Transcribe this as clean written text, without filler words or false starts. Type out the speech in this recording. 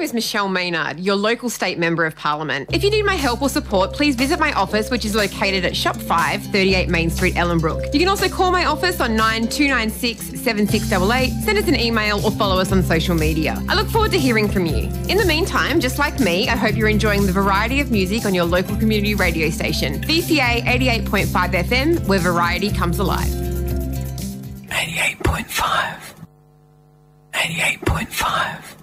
name is Michelle Maynard, your local state member of Parliament. If you need my help or support, please visit my office, which is located at Shop 5, 38 Main Street, Ellenbrook. You can also call my office on 9296 7688, send us an email or follow us on social media. I look forward to hearing from you. In the meantime, just like me, I hope you're enjoying the variety of music on your local community radio station, VCA 88.5 FM, where variety comes alive. 88.5. 88.5.